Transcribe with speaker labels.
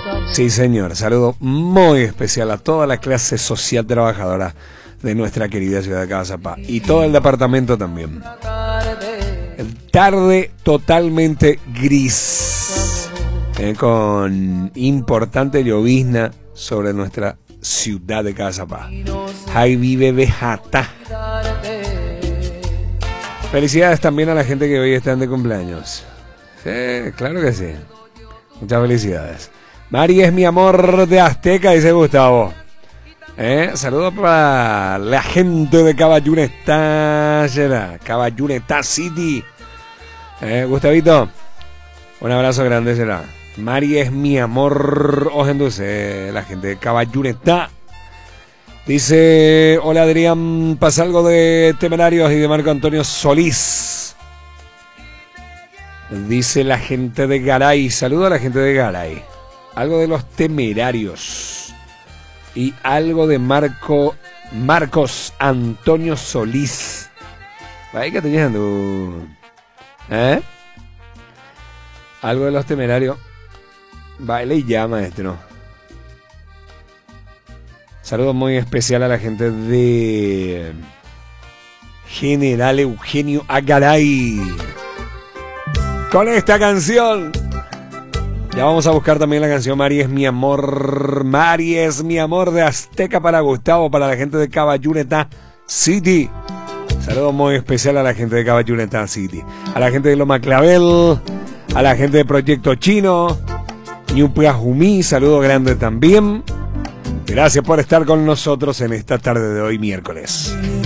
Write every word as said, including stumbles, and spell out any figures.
Speaker 1: Sí, señor. Saludo muy especial a toda la clase social trabajadora de nuestra querida ciudad de Cazapá y todo el departamento también. Tarde totalmente gris, eh, con importante llovizna sobre nuestra ciudad de Cazapá. Ahí vive Bejata. Felicidades también a la gente que hoy están de cumpleaños. Sí, claro que sí. Muchas felicidades. Mari es mi amor de Azteca, dice Gustavo. Eh, saludos para la gente de Caballuneta, Caballuneta City. Eh, Gustavito, un abrazo grande será. Mari es mi amor, ojenduce, la gente de Caballuneta. Dice, hola Adrián, pasa algo de Temerarios y de Marco Antonio Solís. Dice la gente de Garay, saludo a la gente de Garay. Algo de los Temerarios. Y algo de Marco Marcos Antonio Solís. Ahí que tenías tu... ¿Eh? Algo de los Temerarios. Baile y ya, maestro. Saludos muy especial a la gente de General Eugenio Agaray. Con esta canción. Ya vamos a buscar también la canción Mari es mi amor. Mari es mi amor de Azteca para Gustavo, para la gente de Caballuneta City. Saludos muy especial a la gente de Caballuneta City. A la gente de Loma Clavel. A la gente de Proyecto Chino. Ñupiajumí, saludo grande también. Gracias por estar con nosotros en esta tarde de hoy miércoles.